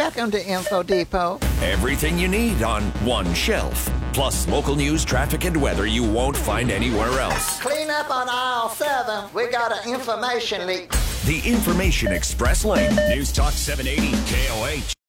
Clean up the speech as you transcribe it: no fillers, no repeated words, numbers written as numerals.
Welcome to Info Depot. Everything you need on one shelf. Plus local news, traffic, and weather you won't find anywhere else. Clean up on aisle 7. We got an information leak. The Information Express Lane. News Talk 780 KOH.